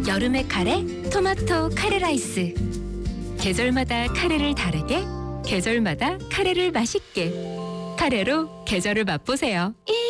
여름의 카레, 토마토 카레 라이스. 계절마다 카레를 다르게, 계절마다 카레를 맛있게. 카레로 계절을 맛보세요.